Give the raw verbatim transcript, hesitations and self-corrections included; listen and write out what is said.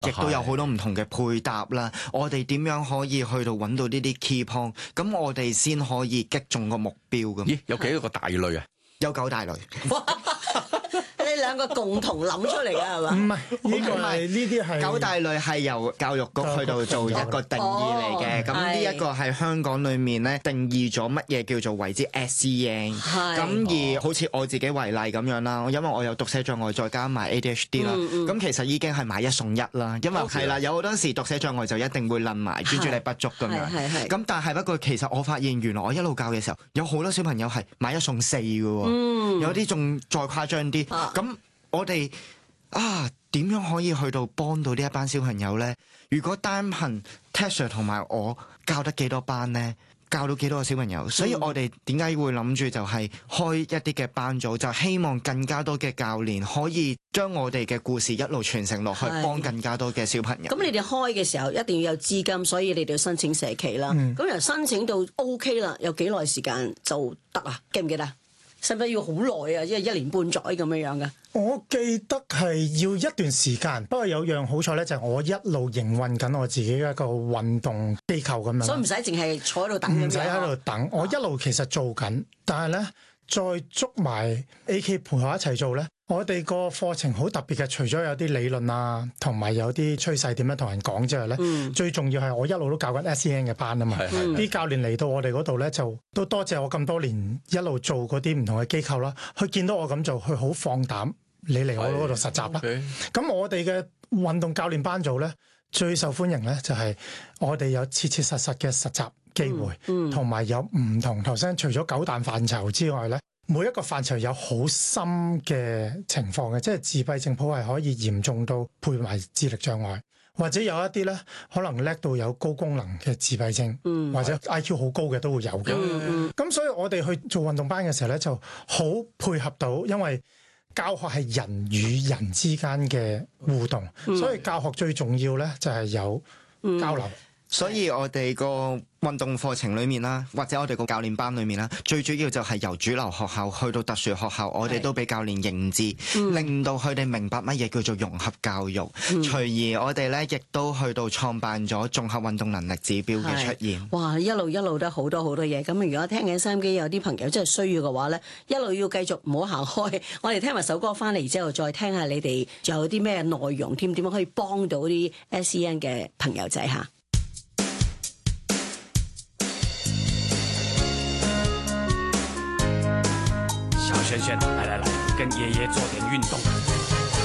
亦都有好多唔同嘅配搭啦。我哋點樣可以去到揾到呢啲 key point？咁我哋先可以擊中個目標咁。 咦，有幾個大類啊？ 有九大類。 你兩個共同諗出嚟嘅係嘛？ 唔係呢個係呢啲係九大類係由教育局去到做一個定義嚟嘅。咁呢一個係香港裡面咧定義咗乜嘢叫做為之 S E N。咁而好似我自己為例咁樣啦，因為我有讀寫障礙再加埋 A D H D 啦，咁其實已經係買一送一啦。因為係啦，有好多時讀寫障礙就一定會論埋專注力不足咁樣。咁但係不過其實我發現原來我一路教嘅時候，有好多小朋友係買一送四嘅喎，有啲仲再誇張啲。咁我哋啊點樣可以去到幫到呢一班小朋友呢？如果單憑 Tessa 同埋我教得幾多班呢？教到幾多個小朋友？所以我哋點解會諗住就係開一啲嘅班組，就希望更加多嘅教練可以將我哋嘅故事一路傳承落去，幫更加多嘅小朋友。 咁你哋開嘅時候一定要有資金，所以你哋要申請社企啦。咁、嗯、由申請到 OK 啦，有幾耐時間就得啊？記唔記得？使唔使要好耐啊？即係一年半載咁樣樣嘅？ 我記得係要一段時間，不過有樣好彩咧，就係我一路營運緊我自己一個運動機構咁樣，所以唔使淨係坐喺度等， 唔使喺度等。我一路其實做緊，但係咧再捉埋 A K 陪我一齊做咧。我哋個課程好特別嘅，除咗有啲理論啊，同埋有啲趨勢點樣同人講之外咧，嗯、最重要係我一路都教緊 S E N 嘅班啊嘛。啲、嗯、教練嚟到我哋嗰度咧，就都多謝我咁多年一路做嗰啲唔同嘅機構啦。佢見到我咁做，佢好放膽，你嚟我嗰度實習啦。咁、okay. 我哋嘅運動教練班組咧，最受歡迎咧就係我哋有切切實實嘅實習機會，同、嗯、埋、嗯、有唔同頭先除咗九大範疇之外咧。每一個範疇有好深嘅情況嘅，即係自閉症譜係可以嚴重到配埋智力障礙，或者有一啲咧可能叻到有高功能嘅自閉症，嗯、或者 I Q 好高嘅都會有嘅。咁、嗯嗯、所以我哋去做運動班嘅時候咧，就好配合到，因為教學係人與人之間嘅互動，嗯、所以教學最重要咧就係有交流。 嗯、所以我哋個運動課程裏面啦，或者我哋個教練班裏面啦，最主要就係由主流學校去到特殊學校，我哋都俾教練認知，嗯、令到佢哋明白乜嘢叫做融合教育。嗯、隨而我哋咧亦都去到創辦咗綜合運動能力指標嘅出現。 哇！一路一路都好多好多嘢。咁如果聽緊收音機有啲朋友真係需要嘅話咧，一路要繼續唔好行開。我哋聽埋首歌翻嚟之後，再聽下你哋仲有啲咩內容添，點樣可以幫到啲 S E N 嘅朋友仔嚇。 萱萱，来来来，跟爷爷做点运动。